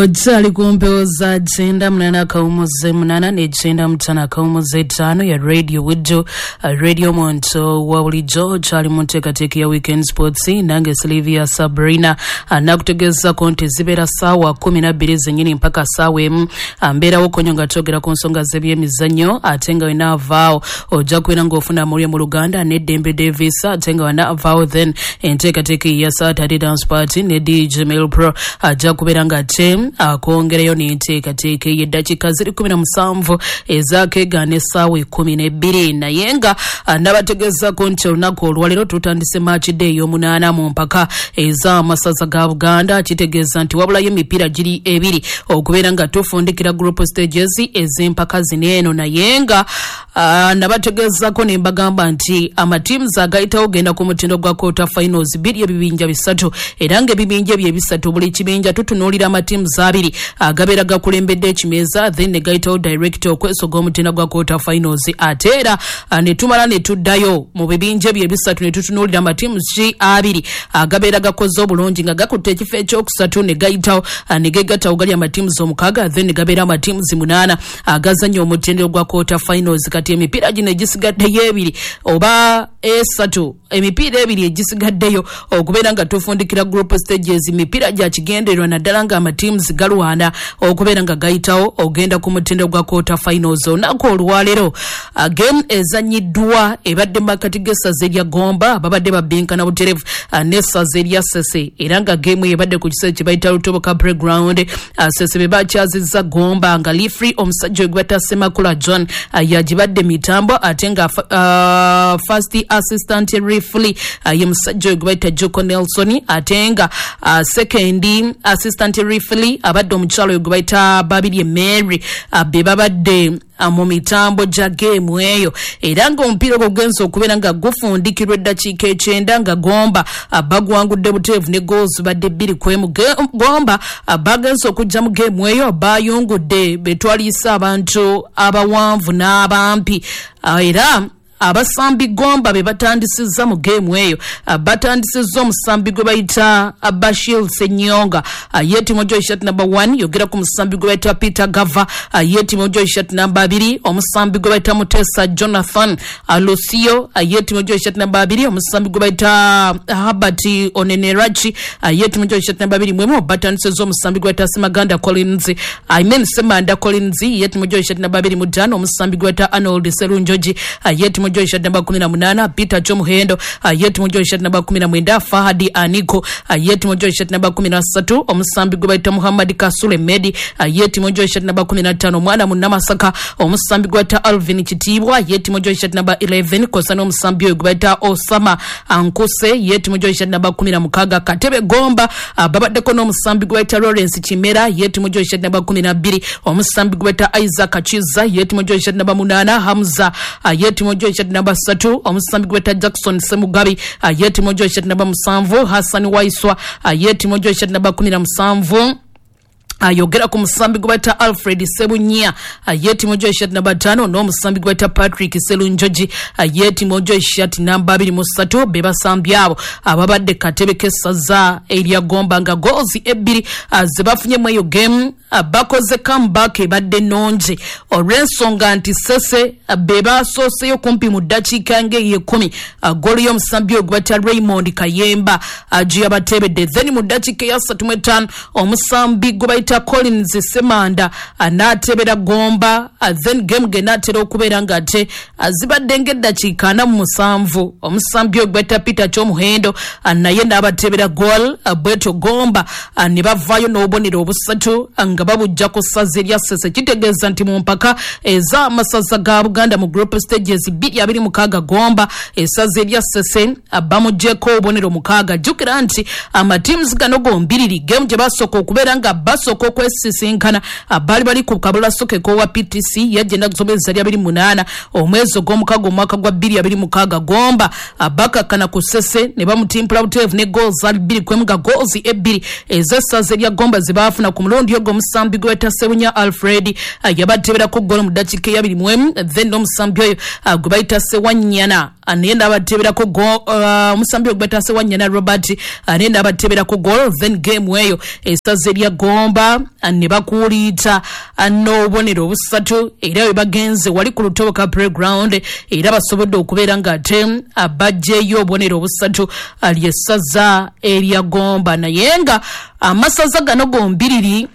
Ojali kumpeoza jenda mnana kaumuze mnana ne jenda mtana kaumuze tano ya Radio Wijo, Radio Monto wawuli George ali monteka teki ya Weekend Sports nange Sylvia Sabrina nakutegeza konti zibera sawa 12 zenyini mpaka sawa mbera wokonyonga togera konsonga zebye mizanyo atenga wena vao oja kwena ngofuna muri mu Luganda ne Dembe Davis atenga wena vao then enteka teki ya Saturday Dance Party ne DJ Mail Pro aja kuberanga akongerayo n'inteka teke y'eddakiika 17 ezake gane sawa 12 nayenga nabategeza konti olunaku olwalero tutandise match day y'omunana mu mpaka eza masaza ga Buganda kitegeza nti wabulayo emipiira giri ebiri okubeera nga tufundikira group stages ez'empaka zineeno nayenga nabategezako ne mbagamba nti amatiims agayitawo genda ku mutindo gwa quarter finals biri ebibinja bisatu era nga ebibinja ebisatu buli kibinja tutunuulira amatiims abiri agabera gakulembedde ekimeza then ne gayitawo director okwesoga omutindo gwa quarter finals atera ne tumala ne tuddayo mu bibinja ebisatu ne tutunuulira amatiims abiri agabera gakoze obulungi nga gakutte ekifo ekyokusatu ne gayitawo ne gegatawo gali amatiims omukaaga then ne gabeera amatiims 8 agazanya omutindo gwa quarter finals kati emipiira gino egisigadde yebiri oba esatu emipiira ebiri egisigaddeyo okubeera nga tufundikira group stages emipiira gya kigendererwa naddala nga amatiims galwana okubeera nga gayitawo ogenda ku mutindo gwa quarter finals olunaku olwalero game ezanyiddwa ebadde makati g'essaza erya Gomba babadde babinkana buterevu n'essaza erya Ssese era nga game ebadde ku kiseera kye bayita Lutoboka Playground Ssese be bakyazizza Gomba nga Lifree omusajja ogwata Semakula John yagibadde mitambo ate nga first assistant referee ye musajja ogwata Joko Nelson ate nga second assistant referee abadde omukyalo ogwata Babirye Mary be babadde mu mitambo gya game eyo era nga omupiira ogugenza okubeera nga gufundikirwa eddakiika 9 nga Gomba bagwangudde buteevu ne goals badde 2-1 Gomba bagenza okujja mu game eyo bayungudde betwalisa abantu abawanvu n'abampi era abasambi Gomba be batandisizza mu game eyo batandisizza omusambi gwe bayita Bashir Senyonga yeti mojo shot number 1 yogera ku musambi gwe bayita Peter Gava yeti mojo shot number 2 omusambi gwe bayita Mutesa Jonathan Lucio yeti mojo shot number 2 omusambi gwe bayita Herbert Onenerachi yeti mojo shot number 2 mwemo batandisizza omusambi gwe bayita Semaganda Collins Semanda Collins yeti mojo shot number 2 mudano omusambi gwe bayita Arnold Serunjoji yeti mojo shot number 18 Peter Chomuhendo yeti mojo shot number 19 Fahadi Aniko yeti mojo shot number 13 omusambi gwe bayita Muhammad Kasule Medi yeti mojo shot number 15 mwana munnamasaka omusambi gwe bayita Alvin Kitibwa yeti mojo shot number 11 kosana omusambi gwe bayita Osama Ankuse yeti mojo shot number 16 Katebe Gomba babaddeko n'omusambi gwe bayita Lawrence Kimera yeti mojo shot number 12 omusambi gwe bayita Isaac Chiza yeti mojo shot number 8 Hamza yeti mojo shot number 3 omusambi gwe bayita Jackson Semugabi yeti mojo shot number 7 Hassan Waiswa yeti mojo shot number 17 ayogera ku musambi gwe bayita Alfred Sebunya yeti mojo shot number 5 n'omusambi gwe bayita Patrick Selunjoji yeti mojo shot number 23 be basambi abo ababadde katebe kessaza erya Gomba nga goals ebiri zebafunye mu eyo game bakoze comeback ebadde nonje olw'ensonga nti Ssese be basooseyo kumpi mu ddakiika ng'eyo 10 goal y'omusambi gwe bayita Raymond Kayemba yabatebedde then mu ddakiika ya 35 omusambi gwe bayita Collins Semanda anatebera Gomba then game genatera okubeera nga ate zibadde ng'eddakiika 47 omusambi gwe bayita Peter Chomuhendo naye n'abatebera goal bweto Gomba ne bavaayo n'obubonero obusatu nga babujja ku ssaza erya Ssese kitegeeza nti mu mpaka eza amasaza ga Buganda mu group stages 26 Gomba essaza erya Ssese bamuggyeko obubonero 6 jjukira nti amatiims gano gombiriri game gye basooka okubeera nga basooka okwesisinkana bali ku kabula sokeko wa PTC yagenda kuzomeza lya 28 omwezi ogw'omukago omwaka gwa 2026 Gomba bakakana ku Ssese ne bamutimpula buteevu ne goals ali 2 goals ebiri ezessaza erya Gomba zibafuna ku mulundi ogwo omusambi gwe Sewunya Alfred yabatebera ku gol mu dakika ya 21 then omusambi oyo gwe bayita Sewanyana anenda abatebera ku gol omusambi gwe bayita Sewanyana Robert anenda abatebera ku gol then game eyo esaze lya Gomba ne bakuliita n'obubonero obusatu era we bagenze wali ku Lutoboka playground era basobodde okubeera nga ate abajjeyo obubonero obusatu alyesaza erya Gomba naye nga amasaza gano gombiriri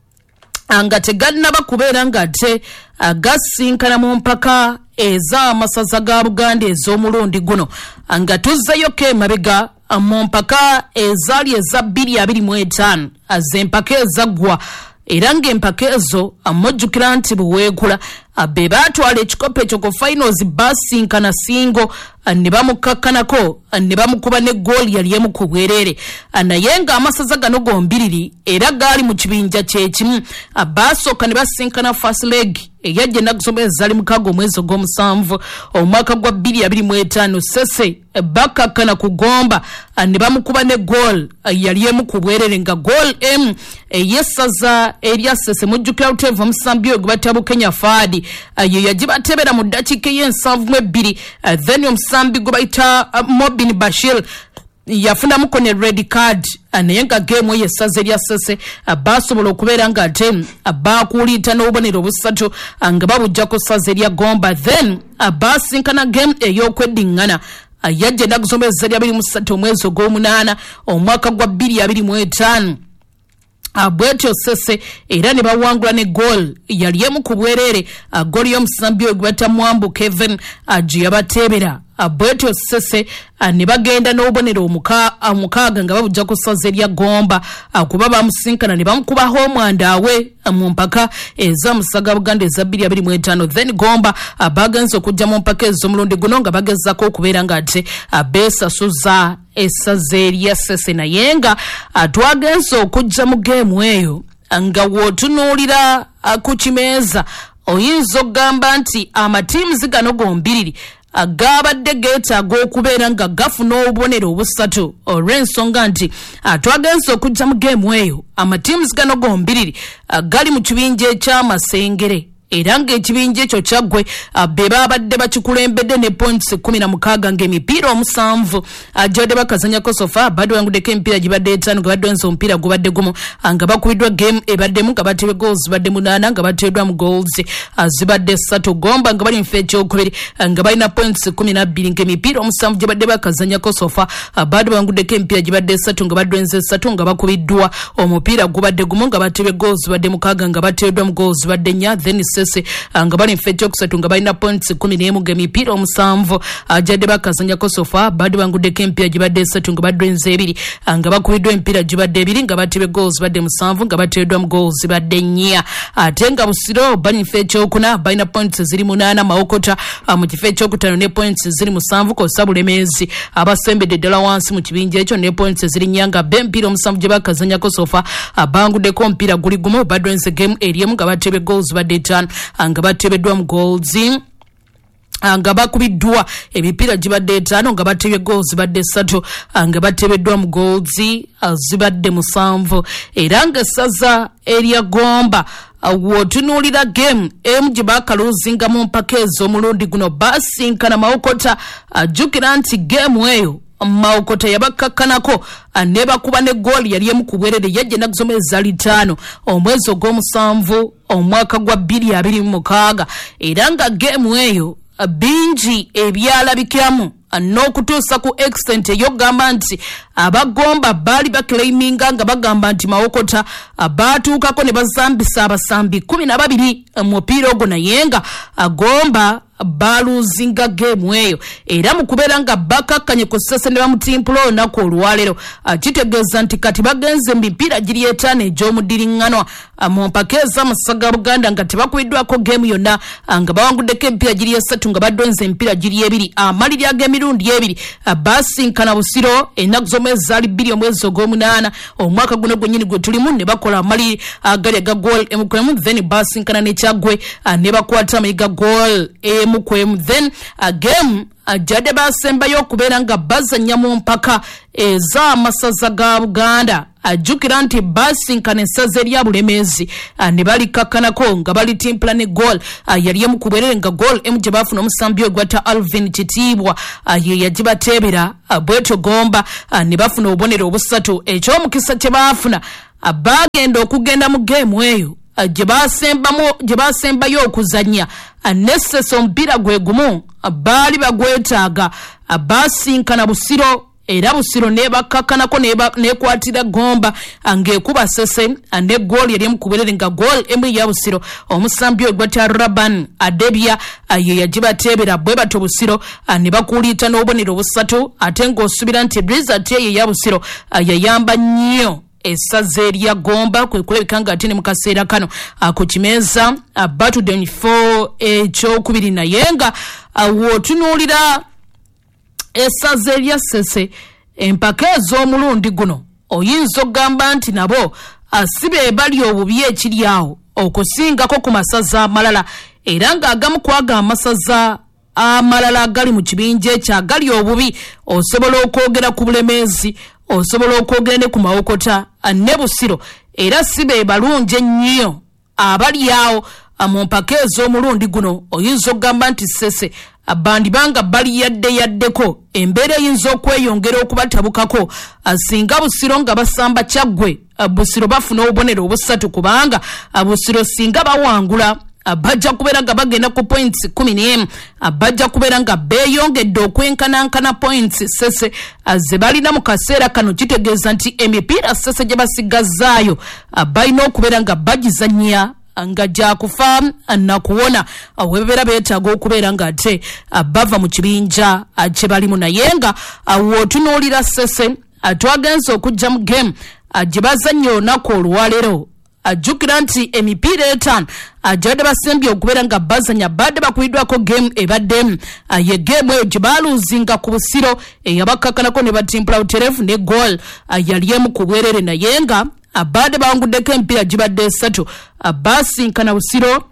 anga teganaba kubeera nga ate agasinkana mu mpaka eza amasaza ga Buganda ez'omulundi guno anga tuzzayo emabega mu mpaka ezaali eza 2025 az'empaka ezaggwa era ng'empaka ezo amujjukira nti buweekula be baatwala ekikopo ekyo ku finals basinkana Singo ne bamukakkanako ne bamukuba ne goal yali emu ku bwerere naye nga amasaza gano gombiriri era gaali mu kibinja kyekimu baasooka ne basinkana first leg eyajja ennaku z'omwezi mukaga omwezi ogw'omusanvu omwaka gwa 2025 Sese bakakkana ku Gomba ne bamukuba ne goal yali emu ku bwerere nga goal emu eyessaza erya Sese mujjukira Luteva Musambi oyo gwe batta Bukenya Fadi yo yagibatebera mu dakika y'ensanvu-mu-2 then omusambi gwe bayita Mobin Bashir yafuna ne red card naye nga game eyo essaza erya Sese basobola okubeera nga ate bakuliita n'obubonero obusatu nga babujjako essaza erya Gomba then basinkana game ey'okweddiŋŋana yajja ennaku z'omwezi 23 omwezi ogw'omunaana omwaka gwa 2025 bwetyo Sese era ne bawangula ne goal yali emu ku bwerere goal y'omusambi oyo gwe bayita Mwambu Kevin gye yabatebera bwetyo Sese ne bagenda n'obubonero omukaaga nga babujja ku ssaza erya Gomba kuba bamusinkana ne bamukubaho omwandawe mu mpaka ez'amusaga Buganda eza 2025 then Gomba bagenze okujja mu mpaka ez'omulundi guno nga bagezako okubeera nga ate beesasuza essaza erya Sese naye nga twagenze okujja mu geemu eyo nga wootunuulira ku kimeeza oyinza okugamba nti amatiimuzi gano gombiriri agabadde geetaaga okubeera nga gafuna obubonero obusatu olw'ensonga nti twagenze okujja mu geemu eyo amatiimuzi gano gombiriri gali mu kibinja eky'amasengere era ng'ekibinja ekyo kyaggwe be babadde bakikulembedde ne points 16 ng'emipiira 7 gyabadde bakazanyako sofa badde wanguddeko emipiira gibadde 5 nga badde wenza omupiira gubadde gumu nga bakubiddwa game ebaddemu nga bateebwe goals zibadde 8 nga bateeddwa mu goals zibadde 3 Gomba nga bali mu ekyokubiri nga balina points 12 ng'emipiira 7 gyabadde bakazanyako sofa badde wanguddeko emipiira gibadde 3 nga badde wenza 3 nga bakubiddwa omupiira gubadde gumu nga bateebwe goals zibadde 6 nga bateeddwa mu goals zibadde 4 then Sese nga bali mfecho kusatu nga balina points 11 ng'emipiira 7 gyabadde bakazanyako sofa badde banguddeko emipiira gibadde 3 nga badde wenza 2 nga bakubiddwa emipiira gibadde 2 nga bateebwe goals badde 7 nga bateeddwa mu goals badde 4 ate nga Busiro bali mfecho ekyokuna balina points 8 Mawokota mu kifo ekyokutaano ne points 7 kosa Bulemeezi abasembedde ddala wansi mu kibinja ekyo ne points 4 nga b'emipiira 7 gye bakazanyako sofa banguddeko omupiira guli gumu badde wenza game eriemu nga bateebwe goals badde 5 nga bateebeddwa mu goals nga bakubiddwa ebipiira gibadde 5 nga bateebye goals zibadde 3 nga bateebeddwa mu goals zibadde 7 era nga essaza erya Gomba wootunuulira game emu gye baakaluuzinga mu mpaka ez'omulundi guno basinkana Mawokota ajjukira nti game eyo Mawokota yabakakkanako ne bakuba ne goal yali emu ku bwerere yajja ennaku z'omwezi 5 omwezi ogw'omusanvu omwaka gwa 2026 era nga game eyo bingi ebyalabikamu n'okutuusa ku extent ey'okugamba nti abagomba baali bakilaiminga nga bagamba nti Mawokota baatuukako ne bazambisa abasambi 12 mupiira ogwo naye nga Gomba baluzinga game eyo era mu kubeera nga bakakkanye ku Sese ne bamutimpula olunaku olwaleero kitegeeza nti kati bagenze mipiira giri 5 egy'omuddiringanwa mu mpaka ez'amasaga Buganda nga tebakubiddwako game yonna nga bawanguddeko emipiira giri 3 nga baddenze emipiira giri 2 amalirya g'emirundi 2 basinkana Busiro ennaku z'omwezi 2 omwezi ogw'omunaana omwaka guno gwennyini gwe tulimu ne bakola amaliri agali aga goal emukulemu then basinkana ne Kyaggwe ne bakwata amayiga goal emu then game ajade basembayo okubeera nga bazanya mu mpaka ez'amasaza ga Buganda ajjukira nti basinkana essaza erya Bulemeezi ne balikakkanako nga balitimpula ne goal yali emu ku bwerere nga goal emu gye baafuna omusambi ogwatta Alvin Kitiibwa ye yagibateebera bwetyo Gomba ne bafuna obubonero obusatu eky'omukisa kye baafuna bagenda okugenda mu geemu eyo gye basembayo okuzanya nesesa omupiira gwe gumu baali bagwetaaga basinkana Busiro era Busiro ne bakakkanako nekwatira Gomba ng'ekuba Sese ne goal yali emu ku bwerere nga goal emu ya Busiro omusambi ogwatta Raban Adebia ye yagibateebera bwe bato Busiro ne bakuuliita n'obubonero busatu ate ng'osubira nti Blizzard ye ya Busiro yayamba nnyo essaza erya Gomba kwe kulabika nga ate ne mu kaseera kano ku kimeeza batudde mu kifo ekyokubiri naye nga wootunuulira essaza erya Sese empaka ez'omulundi guno oyinza okugamba nti nabo sibe bali obubi ekiri awo okusingako ku masaza amalala era ng'agamu kwaga amasaza amalala agali mu kibinja ekyo agali obubi osobola okwogera ku Bulemeezi osobola okwogera ne ku Mawokota ne Busiro era sibe balungi ennyo abali awo mu mpaka ez'omulundi guno oyinza okugamba nti Sese bandibanga bali yaddeko embeera eyinza okweyongera okubatabukako singa Busiro nga basamba Kyaggwe Busiro bafuna obubonero obusatu kubanga Busiro singa bawangula bajja kubeera nga bagenda ku points 11 bajja kubeera nga beeyongedde okwenkanankana points Sese ze balina mu kaseera kano kitegeeza nti emipiira Sese gye basigazaayo balina okubeera nga bagizannya nga jakufa na kuwona webeera beetaaga okubeera nga ate bava mu kibinja kye balimu naye nga wootunuulira Sese twagenza okujja mu game gye bazannya olunaku olwaleero ajjukira nti emipiira 5 ajjadde basembye okubeera nga bazanya badde bakubiddwako game ebaddemu ye game eyo gye baaluuzinga ku Busiro eyabakakkanako ne batimpula Butereevu ne goal yali emu ku bwerere naye nga badde bawanguddeko emipiira gibadde 3 basinkana Busiro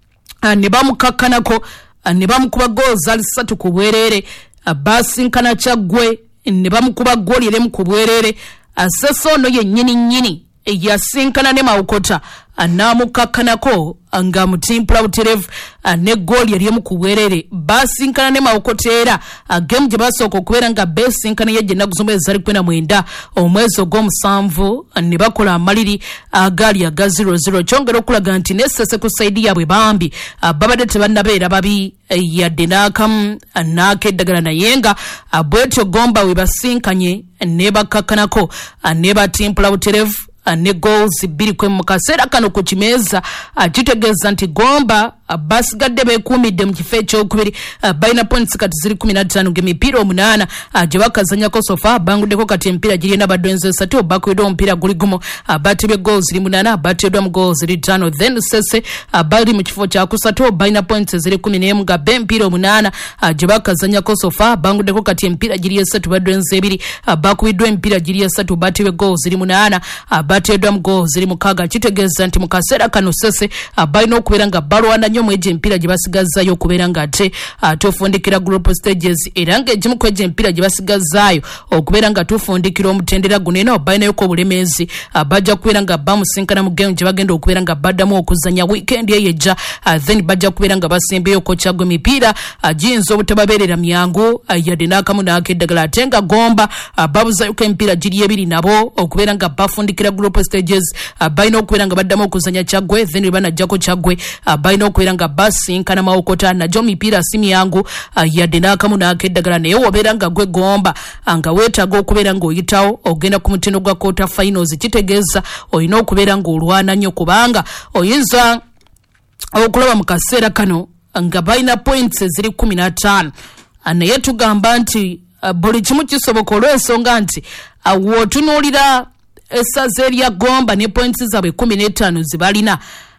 ne bamukakkanako ne bamukuba goals ali 3 ku bwerere basinkana Kyaggwe ne bamukuba goal yali emu ku bwerere Sese ono yennyini yasinkana ne Mawokota namukakkanako nga mutimpula Butereevu ne goal yali emu ku bwerere basinkana ne Mawokota era game gye basooka okubeera nga besinkana ye ennaku zombi ezali 19 omwezi ogw'omusanvu ne bakola amaliri agaali aga 0-0 kyongera okulaga nti ne Sese ku saidi yaabwe bambi babadde tebannabeera babi yadde n'akamu n'akeddagala naye nga bwetyo Gomba we basinkanye ne bakakkanako ne batimpula Butereevu ne goals 2 mu kaseera kano ku kimeeza kitegeeza nti Gomba basigadde beekuumidde mu kifo ekyokubiri balina points kati ziri 15 ng'emipiira 8 gye bakazanyako sofa banguddeko kati emipiira giri ena badwenzi 3 bakubiddwa omupiira guli gumu batebye goals 8 bateeddwa mu goals 5 then Sese bali mu kifo kyakusatu balina points ziri 11 nga b'emipiira 8 gye bakazanyako sofa banguddeko kati emipiira giri 3 badwenzi 2 bakubiddwa emipiira giri 3 batebye goals 8 bateeddwa mu goals 6 kitegeeza nti mu kaseera kano Sese balina okubeera nga balwana nnyo mu egyo emipiira gye basigazaayo okubeera nga ate tufundikira group stages era ng'egimu ku egyo emipiira gye basigazaayo okubeera nga tufundikira omutendera guno eno balinayoko Obulemeezi bajja kubeera nga bamusinkana mu game gye bagenda okubeera nga baddamu okuzanya weekend eyo ejja then bajja kubeera nga basembeyoko Kyaggwe emipiira giyinza obutababeerera myangu yadde n'akamu n'akeddagala ate nga Gomba babuzayoko emipiira giri 2 nabo okubeera nga bafundikira group stages balina okubeera nga baddamu okuzanya Kyaggwe then we banajjako Kyaggwe balina okubeera nga basinkana Mawokota najo mipiira si myangu yadde n'akamu n'akeddagala naye wobeera nga gwe Gomba nga weetaaga okubeera ng'oyitawo ogenda ku mutindo gwa quarter finals kitegeeza olina okubeera ng'olwana nnyo kubanga oyinza okulaba mu kaseera kano nga balina points ziri 15 naye tugamba nti buli kimu kisoboka olw'ensonga nti wootunuulira essaza erya Gomba ne points zaabwe 15 zibalina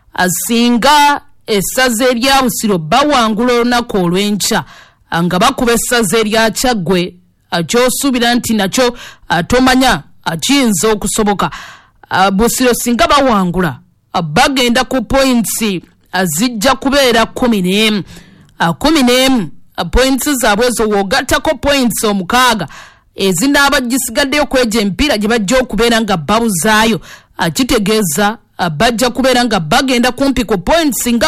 singa essaza erya Busiro bawangula olunaku olw'enkya nga bakuba essaza erya Kyaggwe ky'osuubira nti nakyo tomanya kiyinza okusoboka Busiro singa bawangula bagenda ku points zijja kubeera 11 14 points zaabwe zo wogattako points omukaaga ezinaaba gisigaddeyo kweja empiira gye bajja okubeera nga babuzaayo kitegeeza bajja kubeera nga bagenda kumpi ku points nga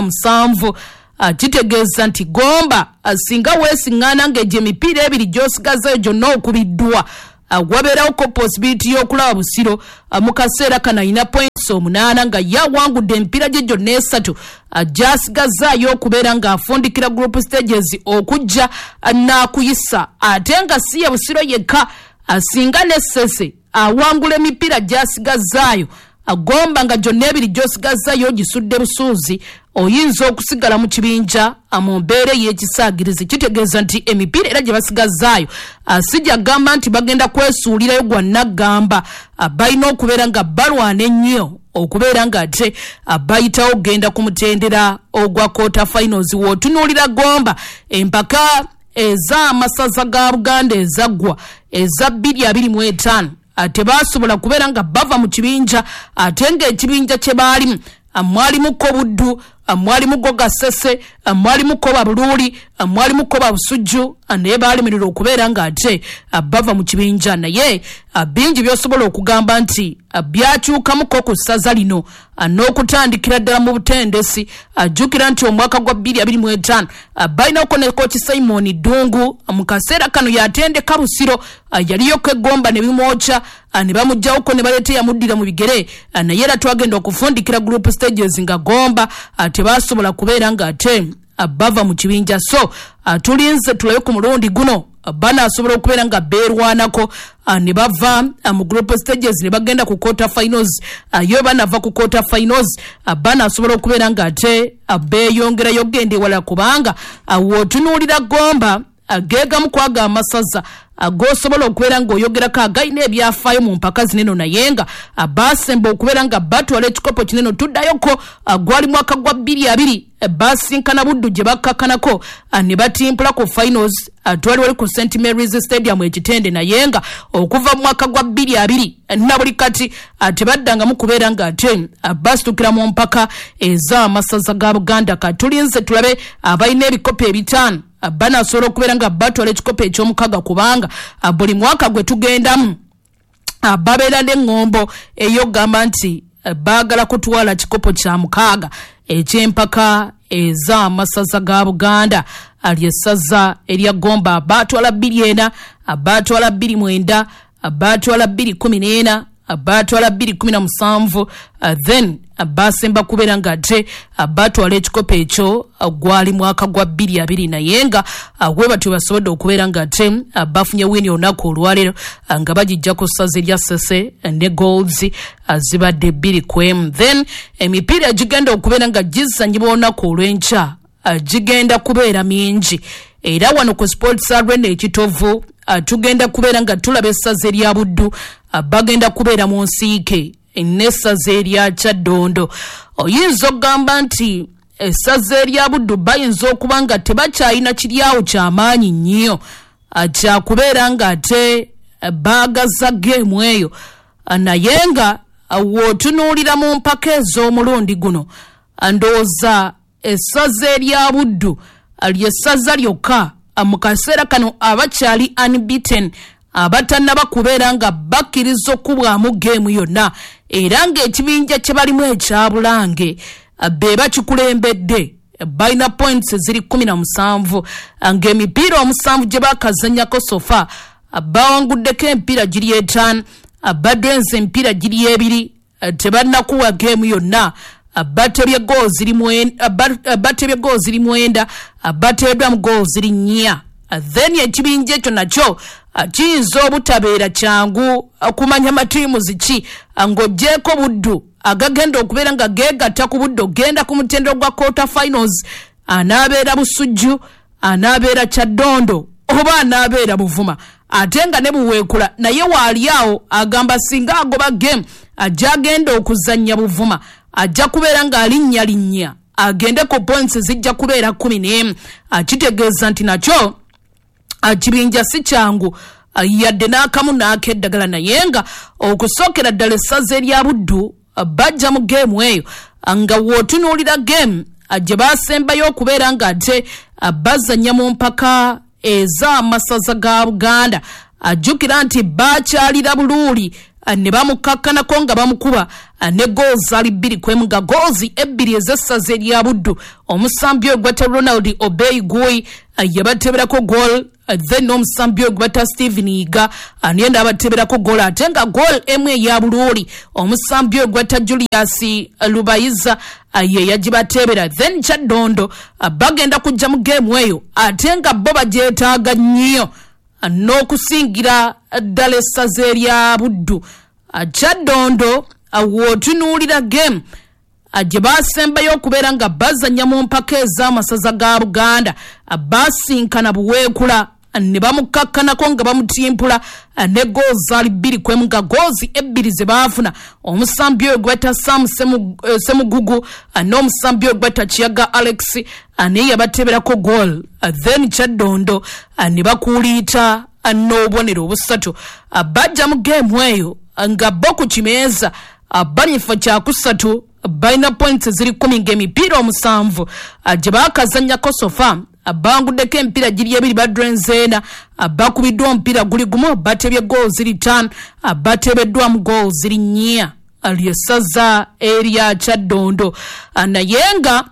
17 kitegeeza nti Gomba singa weesiŋŋaana ng'egyo emipiira ebiri gy'osigazayo gyonna okubiddwa wabeerawo ko possibility y'okulaba Busiro mu kaseera kano alina points 8 nga yawangudde emipiira gye gyonna 3 gy'asigazaayo okubeera ng'afundikira group stages okujja n'akuyisa ate nga si ye Busiro yekka asinga ne Ssese awangula emipiira gy'asigazaayo Gomba nga gyonna ebiri gy'osigazaayo gisudde busuuzi oyinza okusigala mu kibinja mu mbeera y'ekisaagirizi kitegeeza nti emipiira era gye basigazaayo sijja gamba nti bagenda kwesuulirayo gwa naggamba balina okubeera nga balwana ennyo okubeera nga ate bayitawo genda ku mutendera ogwa quarter finals wootunuulira Gomba empaka ez'amasaza ga Buganda ezaggwa eza 2025 tebasobola kubeera nga bava mu kibinja ate ng'ekibinja kye baalimu mwalimu ko Buddu mwalimu go Gassese mwalimu ko Babululi mwalimu ko Busujju naye baalemererwa okubeera nga ate bava mu kibinja naye bingi byosobola okugamba nti byakyukamuko ku ssaza lino n'okutandikira ddala mu butendesi ajjukira nti omwaka gwa 2025 balinako ne Coach Simon Ddungu mu kaseera kano yatendeka Busiro yaliyoko Egomba ne bimwokya ne bamuggyawoko ne baleeta yamuddira mu bigere naye era twagenda okufundikira group stages nga Gomba tebasobola kubeera nga ate bava mu kibinja so tulinze tulabe ku mulundi guno banaasobola okubeera nga beerwanako ne bava mu group stages ne bagenda ku quarter finals yo banava ku quarter finals banaasobola okubeera nga ate beeyongerayo gende wala kubanga wootunuulira Gomba geegamu kwaga amasaza agosobola okubeera ng'oyogerako agayina ebyafaayo mu mpaka zineno naye nga baasemba okubeera nga batwala ekikopo kineno tuddayoko gwali mwaka gwa 2020 basinkana Buddu gye bakkakanako ne batimpula ku finals twali wali ku St Mary's Stadium ekitende naye nga okuva mu mwaka gwa 2020 na buli kati tebaddangamu kubeera nga ate basitukira mu mpaka ez'amasaza ga Buganda katulinze tulabe abalina ebikopo ebitaano banaasobola okubeera nga batwala ekikopo eky'omukaaga kubanga buli mwaka gwe tugendamu babeera n'eŋŋombo ey'okugamba nti baagala kutwala kikopo kya mukaaga eky'empaka ez'amasaza ga Buganda ly'essaza erya Gomba batwala 24 batwala 29 batwala 2014 batwala 2017 then basemba kubeera nga ate batwala ekikopo ekyo gwali mwaka gwa 2020 naye nga we batyo basobodde okubeera nga ate bafunye wini olunaku olwaleero nga bagijja ku ssaza erya Ssese ne Golds zibadde 2-1 then emipiira gigenda okubeera nga gizannyibwa olunaku olw'enkya gigenda kubeera mingi era wano ku Sports Arena ekitovu tugenda kubeera nga tulaba essaza erya Buddu bagenda kubeera mu Nsiike n'essaza erya Kyaddondo oyinza okugamba nti essaza erya Buddu bayinza okuba nga tebakyalina kiryawo kyamaanyi nnyo kyakubeera nga ate baagaza geemu eyo naye nga wootunuulira mu mpaka ez'omulundi guno ndowooza essaza erya Buddu ly'essaza lyokka mu kaseera kano abakyali unbeaten abatannaba kubeera nga bakkiriza okubwamu geemu yonna era ng'ekibinja kye balimu ekya Bulange be bakikulembedde balina points ziri 17 ng'emipiira 7 gye bakazannyako sofa bawanguddeko emipiira giri 5 badwenze emipiira giri 2 tebannakuwa geemu yonna batebye goal ziri 9 bateeddwamu goal ziri 4 then ekibinja ekyo nakyo kiyinza obutabeera kyangu okumanya matiimu ziki ng'oggyeko Buddu agagenda okubeera nga geegatta ku Buddu genda ku mutendero gwa quarter finals anaabeera Busujju anaabeera Kyaddondo oba anaabeera Buvuma ate nga ne Buweekula naye waali awo agamba singa agoba game ajja agenda okuzannya Buvuma ajja kubeera nga alinnya agende ku points zijja kubeera 11 kitegeeza nti nakyo kibinja si kyangu yadde n'akamu n'akeddagala naye nga okusookera ddala essaza erya Buddu bajja mu geemu eyo nga wootunuulira geemu gye basembayo okubeera nga ate bazannya mu mpaka ez'amasaza ga Buganda. Ajjukira nti bakyalira Buluuli ne bamukakkanako nga bamukuba ne goozi ali 2-1 nga goozi 2 ez'essaza erya Buddu. Omusambi oyo gwata Ronald Obey Gui yabateberako goal, then omusambi oyo gwata Stephen Iga aniyenda abateberako goal, ate nga goal emu eya Buluuli omusambi oyo gwata Julius Lubayiza ye yagibatebera. Then Kyaddondo bagenda kujja mu game eyo ate nga bo bagyetaaga nnyo n'okusingira ddala essaza erya Buddu. Kyaddondo wootunuulira game gye basembayo okubeera nga bazannya mu mpaka ez'amasaza ga Buganda basinkana buweekula ne bamukakkanako nga bamutimpula ne goozi ali 2-1 nga goozi 2 ze baafuna. Omusambi oyo gwata Sam Semugugu n'omusambi oyo gwata Kiyaga Alex naye yabateberako goal. Then Kyaddondo ne bakuuliita n'obubonero obusatu bajja mu game eyo nga bo ku kimeeza banyifa kyakusatu balina points ziri 10 ng'emipiira 7 gye baakazannyako sofa banguddeko empiira giri 2 badrenzena bakubiddwa omupiira guli gumu batebye goal ziri 5 batebeddwamu goal ziri 4 lyessaza erya Kyaddondo. Naye nga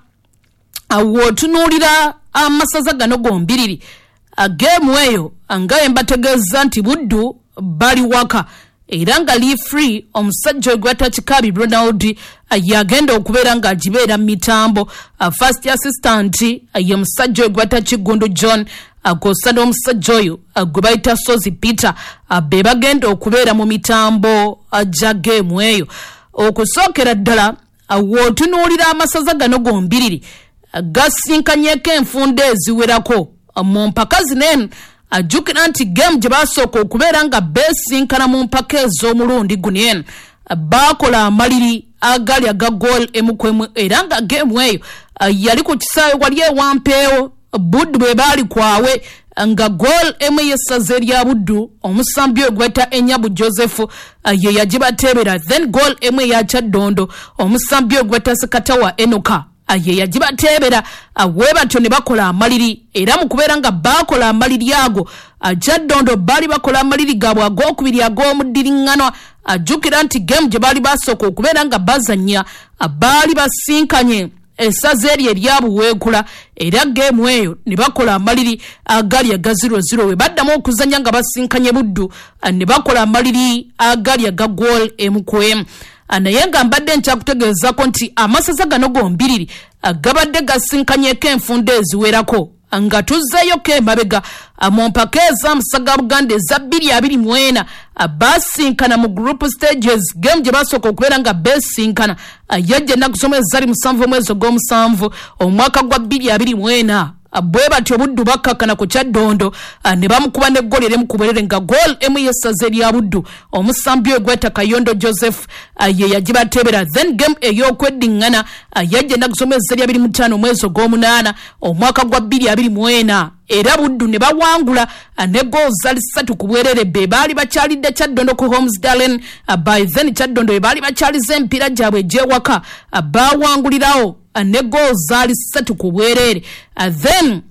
wootunuulira amasaza gano gombiriri game eyo nga mbategeeza nti Buddu bali waka era nga li free. Omusajja ogwata Kikabi Ronald yagenda okubeera nga agibeera mu mitambo. First assistant ye musajja ogwata Kigundu John akosa n'omusajja oyo gwe bayita Sozi Peter be bagenda okubeera mu mitambo gya game eyo. Okusookera ddala wootunuulira amasaza gano gombiriri gasinkanyeko enfunda eziwerako mu mpaka zinene. Ajjukira nti game gye basooka okubeera nga beesinkana mu mpaka ez'omulundi guno baakola amaliri agali aga goal 1-1 era nga game eyo yali ku kisaawe wali ewampeewo Buddu bwe baali kwawe nga goal 1 y'essaza erya Buddu omusambi oyo gweta Enyabu Joseph ye yagibatebera. Then goal 1 ya Kyaddondo omusambi oyo gweta Sekatawa Enoka ye yagibatebera. Webatyo ne bakola amaliri era mu kubeera nga bakola amaliri ago Kyaddondo baali bakola amaliri gaabwe ag'okubiri ag'omuddiringanwa. Ajjukira nti game gye baali basooka okubeera nga bazannya baali basinkanye essaza eryo erya buweekula era game eyo ne bakola amaliri agali aga 0-0 we baddamu okuzannya nga basinkanye Buddu ne bakola amaliri agali aga goal 1-1. Naye nga mbadde nkyakutegeezako nti amasaza gano gombiriri gabadde gasinkanyeko enfunda eziwerako nga tuzzeeyo ko emabega mu mpaka ez'amasaza ga Buganda eza 2024 basinkana mu group stages. Game gye basooka okubeera nga beesinkana yajja ennaku z'omwezi zali 7 omwezi ogw'omusanvu omwaka gwa 2024 bwe batyo Buddu bakkakkana ku Kyaddondo ne bamukuba n'eggoolo erimu ku bwerere nga goal 1 y'essaza erya Buddu omusambi oyo gweta Kayondo Joseph ye yagibatebera. Then game ey'okweddiŋŋana yajja ennaku z'omwezi zali 25 omwezi ogw'omunaana omwaka gwa 2024 era Buddu ne bawangula ne goal zali 3 ku bwerere. Be baali bakyalidde Kyaddondo ku Homes Darling by then Kyaddondo baali bakyaliza empiira gyabwe egy'ewaka bawangulirawo ne goal zali 3 ku bwerere. Then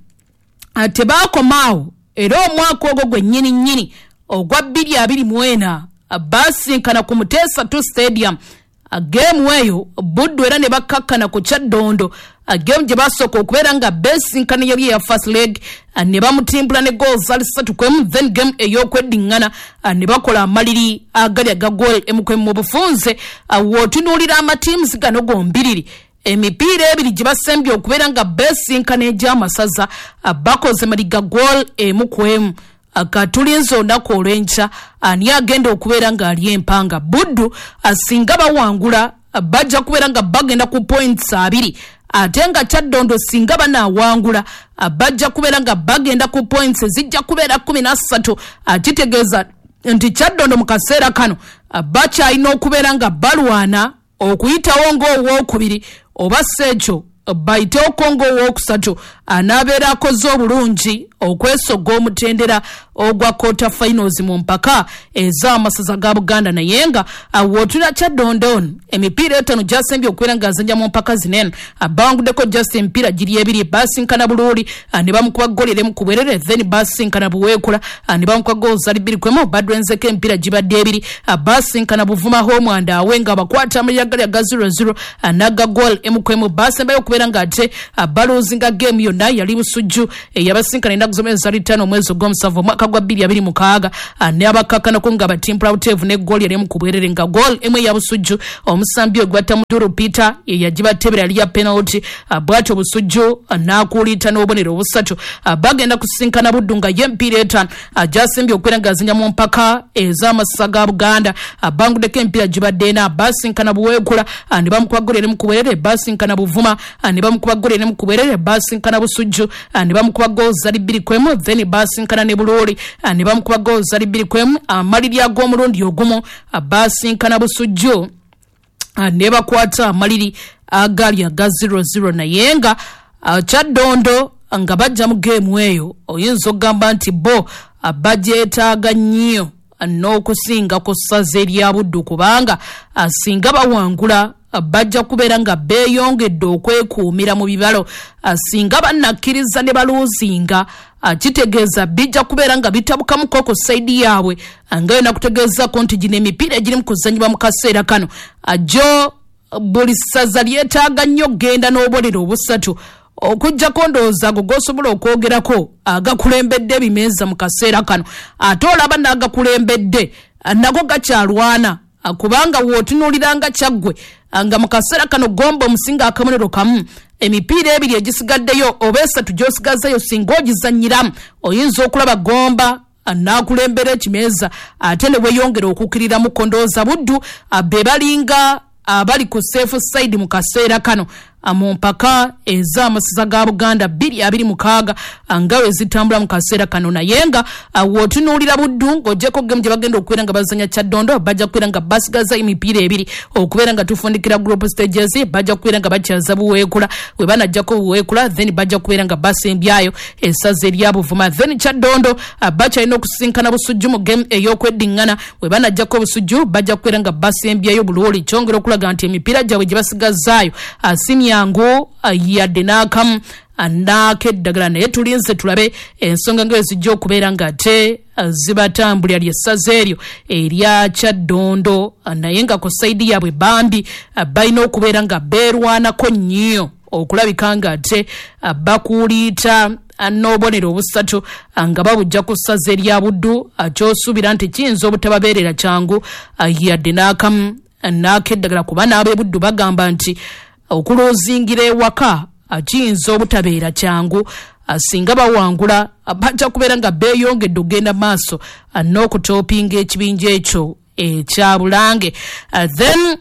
tebaakomaawo era omwaka ogwo gwe nnyini ogwa 2024 basinkana ku Muteesa 2 Stadium. Game eyo Buddu era ne bakkakkana ku Kyaddondo game gye basooka okubeera nga beesinkana yali ya first leg ne bamutimbula ne goal zali 3-1. Then game ey'okweddiŋŋana ne bakola amaliri agali aga goal 1-1 mu bufunze. Wootunuulira amatiimuzi gano gombiriri emipiira 2 gye basembye okubeera nga beesinkana egy'amasaza bakoze maliga goal 1-1. Katulinze olunaku olw'enkya ani agenda okubeera nga ali empanga. Buddu singa bawangula bajja kubeera nga bagenda ku points 2 ate nga Kyaddondo singa banaawangula bajja kubeera nga bagenda ku points zijja kubeera 13. Kitegeeza nti Kyaddondo mu kaseera kano bakyalina okubeera nga balwana okuyitawo ng'owookubiri oba sekyo bayitewo kongo owookusatu anabeera akoze obulungi okwesoga omutendera ogwa quarter finals mu mpaka ez'amasaza ga Buganda naye nga wotula Kyaddondo emipiira etaano gyasembye okubeera ng'azanja mu mpaka zinene abanguddeko just emipiira giri ebiri basinkana Bululi ne bamukuba ggooli eremu ku bwerere then basinkana Buweekula ne bamukuba ggooli zali bbiri kwemu badwenzeko emipiira gibadde ebiri basinkana Buvuma Homeland awe nga bakwata amayagala ga 0-0 naga goal emu kwemu basembayo okubeera ng'ate baluzinga game yonna yali Busujju eyabasinkana ennaku zomwe zali 5 omwezi ogw'omusanvu omwaka gwa 2026 ne abakakkanako nga batimpula buteevu ne ggooli eremu ku bwerere nga goal emu eya Busujju omusambi ogwatta Muduru Peter yagibatebera yali ya penalty bwatyo Busujju n'akuulita n'obubonero obusatu bagenda kusinkana Buddu nga ye emipiira etaano gyasembye okubeera ng'azanya mu mpaka ez'amasaza ga Buganda banguddeko emipiira gibadde ena basinkana Buweekula ne bamukuba ggooli eremu ku bwerere basinkana Buvuma ne bamukuba ggooli eremu ku bwerere basinkana Busujju ne bamukuba ggooli zali 2-1 then basinkana ne Bululi ne bamukuba ggooli zali 2-1 amaliri ag'omulundi ogumu basinkana Busujju ne bakwata amaliri agali aga 0-0 naye nga Kyaddondo nga bajja mu game eyo oyinza okugamba nti bo bagyetaaga nnyo n'okusinga ku ssaza erya Buddu kubanga singa bawangula bajja kubeera nga beeyongedde okwekuumira mu bibalo singa bannakkiriza ne baluuzinga kitegeeza bijja kubeera nga bitabukamuko ku sayidi yaabwe ngayo nakutegeezako nti gino emipiira egiri mu kuzanyibwa mu kaseera kano jo buli ssaza lyetaaga nnyo genda n'obulero obusatu okujjako ndowooza ago g'osobola okwogerako agakulembedde ebimeeza mu kaseera kano ate olaba n'agakulembedde nago gakyalwana kubanga wootunuuliranga Kyaggwe nga mu kaseera kano gomba omusinga akamonero kamu emipiira ebiri egisigaddeyo oba esatu gy'osigazayo singa ogizannyiramu oyinza okulaba Gomba n'akulembera ekimeeza ate ne weeyongera okukkiriramuko ndowooza Buddu be balinga abali ku safe side mu kaseera kano mu mpaka ez'amasaza ga Buganda 226 nga we zitambula mu kaseera kano naye nga wootunuulira Buddu ng'ogyeko gemu gye bagenda okubeera nga bazanya Kyaddondo bajja kubeera nga basigaza emipiira ebiri okubeera nga tufundikira group stages bajja kubeera nga bakyaza Buweekula we banajjako Buweekula then bajja kubeera nga basembyayo essaza erya Buvuma then Kyaddondo bakyalina okusinkana Busujju mu game ey'okweddiŋŋana we banajjako Busujju bajja kubeera nga basembyayo Bululi kyongera okulaga nti emipiira gyabwe gye basigazaayo yangu yadde n'akamu n'akeddagala naye tulinze tulabe ensonga nga ezijja okubeera nga ate zibatambulira lyessaza eryo erya Kyaddondo naye nga ku sayidi yaabwe bambi balina okubeera nga beerwanako nnyo okulabika nga ate bakuuliita n'obubonero obusatu nga babujja ku ssaza erya Buddu kyosuubira nti kiyinza obutababeerera kyangu yadde n'akamu n'akeddagala kuba n'ab'e Buddu bagamba nti okuluzingira ewaka kiyinza obutabeera kyangu singa bawangula bajja kubeera nga beeyongedde okugenda maaso n'okutopinga ekibinja ekyo ekya Bulange then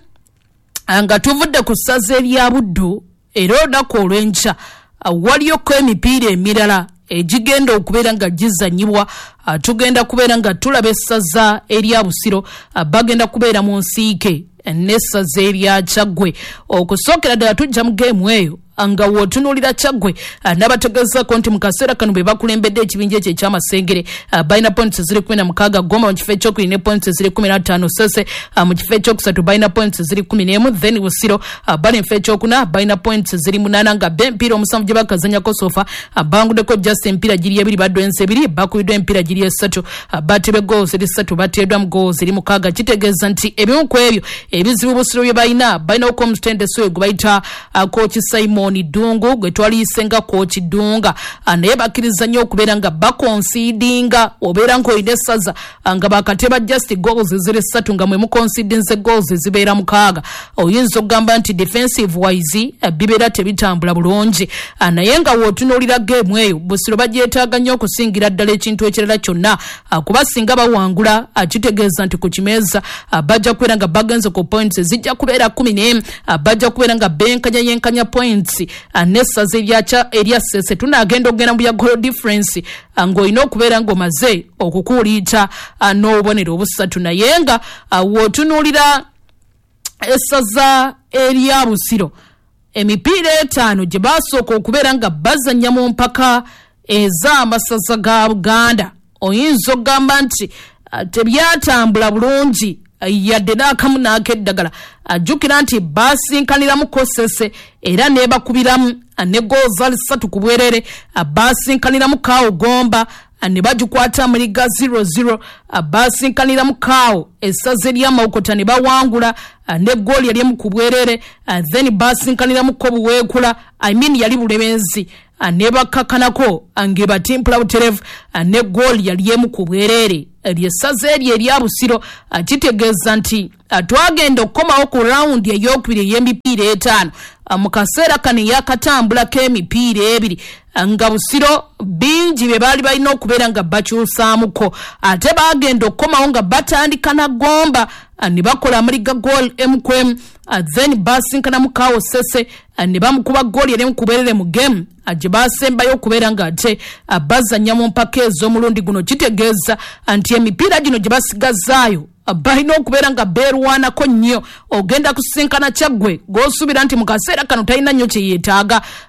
nga tuvudde ku ssaza erya Buddu era olunaku olw'enkya waliyoko emipiira emirala egigenda okubeera nga gizanyibwa tugenda kubeera nga tulaba essaza erya Busiro bagenda kubeera mu Nsiike n'essaza erya Kyaggwe okusookera ddala tujja mu geemu eyo nga wootunuulira Kyaggwe n'abategeezako nti mu kaseera kano be bakulembedde ekibinja ekyo ekyamasengere balina points ziri 16 Goma mu kifo ekyokubiri ne points ziri 15 Sese mu kifo ekyokusatu balina points ziri 11 then Busiro bali mu kifo ekyokuna balina points ziri 8 nga b'empiira omusanvu gye bakazanyako sofa banguddeko just empiira giri ebiri badwensi ebiri bakubiddwa empiira giri esatu batebe goals ziri 3 bateeddwa mu goals ziri 6 kitegeeza nti ebimu ku ebyo ebizibu Busiro bye balina okumutendesi we gwe bayita Coach Simon Dungu gwe twaliisenga Coach Dunga naye bakkiriza nnyo okubeera nga bakonsidinga obeera ng'olina essaza nga bakateba just goals ziri 3 nga mwe mukonsidinze goals zibeera 6 oyinza okugamba nti defensive wise bibeera tebitambula bulungi naye nga wootunuulira geemu eyo Busiro bagyetaaga nnyo okusingira ddala ekintu ekirala kyonna kuba singa bawangula kitegeeza nti ku kimeeza bajja kubeera nga bagenze ku points zijja kubeera 11 bajja kubeera nga yenkanya points n'essaza erya Sese tunaagenda okugenda mu bya goal difference ng'olina okubeera ng'omaze okukuuliita n'obubonero obusatu naye nga wootunuulira essaza erya Busiro emipiira 5 gye basooka okubeera nga bazannya mu mpaka ez'amasaza ga Buganda oyinza okugamba nti tebyatambula bulungi yadde n'akamu n'akeddagala ajjukira nti basinkaniramu Kosese era nebakubiramu ne gooza 3 ku bwerere basinkaniramu Kaawo Gomba ne bagikwata muri ga 0-0 basinkaniramu Kaawo essaze ly'Amawokota ne bawangula ne goal yali mu kubwerere then basinkaniramu Kobuweekula yali Bulemenzi ne bakakanako ange batimpula Buterevu ne goal yali mu kubwerere lyessaze erya Busiro kitegeeza nti twagenda okukomawo ku round ey'okubiri ey'emipiira 5 mu kaseera kano yakatambula k'emipiira 2 nga Busiro bingi bye baali balina okubeera nga bakyusaamuko ate bagenda okukomawo nga batandika na Gomba ne bakola muri ga goal MQM then basinkana mu Kaawo Sese ne bamukuba goal yali mu kubeerere mu game gye basembayo okubeera nga ate bazannya mu mpaka ez'omulundi guno kitegeeza nti emipiira gino gye basigazaayo balina okubeera nga beerwanako nnyo ogenda kusinkana Kyaggwe g'osuubira nti mu kaseera kano talina nnyo kye yeetaaga